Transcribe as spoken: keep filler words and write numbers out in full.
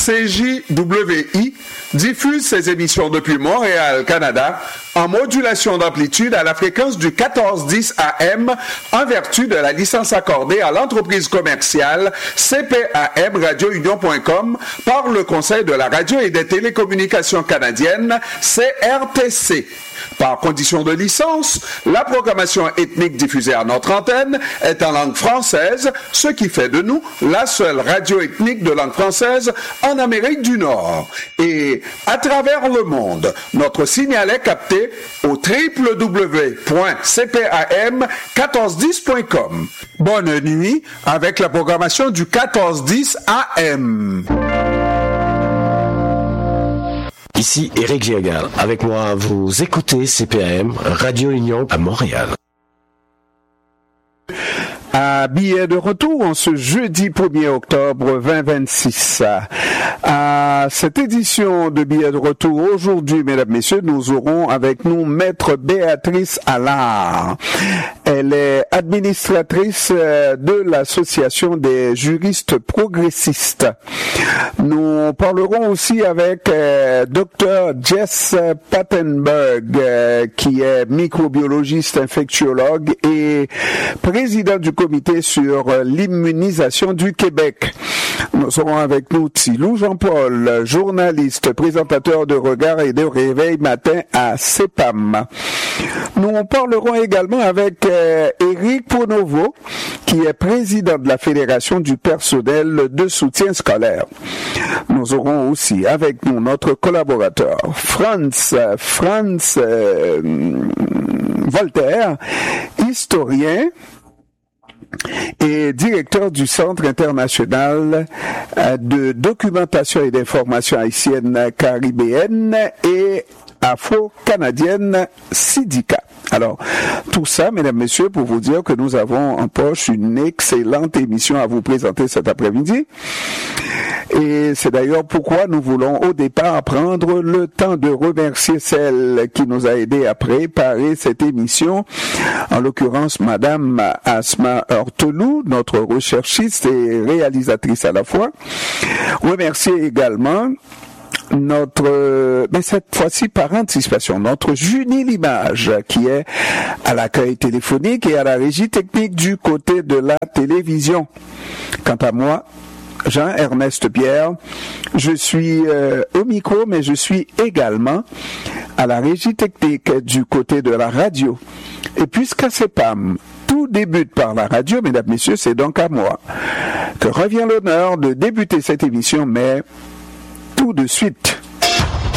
C J W I diffuse ses émissions depuis Montréal, Canada, en modulation d'amplitude à la fréquence du quatorze dix A M en vertu de la licence accordée à l'entreprise commerciale C P A M radio union point com par le Conseil de la radio et des télécommunications canadiennes, C R T C. Par condition de licence, la programmation ethnique diffusée à notre antenne est en langue française, ce qui fait de nous la seule radio ethnique de langue française en Amérique du Nord. Et à travers le monde, notre signal est capté au w w w point c p a m mille quatre cent dix point com. Bonne nuit avec la programmation du quatorze dix A M. Ici Éric Giagal. Avec moi, vous écoutez C P A M, Radio Union à Montréal. À billet de retour en ce jeudi premier octobre vingt vingt-six. À cette édition de billet de retour aujourd'hui, mesdames, messieurs, nous aurons avec nous Maître Béatrice Allard. Elle est administratrice de l'Association des juristes progressistes. Nous parlerons aussi avec euh, Docteur Jess Pattenberg, euh, qui est microbiologiste infectiologue et président du comité sur l'immunisation du Québec. Nous aurons avec nous Thilou Jean-Paul, journaliste, présentateur de Regard et de Réveil Matin à C E P A M. Nous parlerons également avec euh, Éric Ponovo, qui est président de la Fédération du personnel de soutien scolaire. Nous aurons aussi avec nous notre collaborateur Franz, Franz euh, Voltaire, historien et directeur du Centre international de documentation et d'information haïtienne caribéenne et afro-canadienne SIDICA. Alors, tout ça, mesdames, messieurs, pour vous dire que nous avons en poche une excellente émission à vous présenter cet après-midi. Et c'est d'ailleurs pourquoi nous voulons au départ prendre le temps de remercier celle qui nous a aidé à préparer cette émission, en l'occurrence Madame Asma Hortelou, notre recherchiste et réalisatrice à la fois. Remercier également notre, mais cette fois-ci par anticipation, notre Junie Limage, qui est à l'accueil téléphonique et à la régie technique du côté de la télévision. Quant à moi, Jean-Ernest Pierre, je suis euh, au micro, mais je suis également à la régie technique du côté de la radio. Et puisqu'à C E P A M, tout débute par la radio, mesdames, messieurs, c'est donc à moi que revient l'honneur de débuter cette émission, mais tout de suite.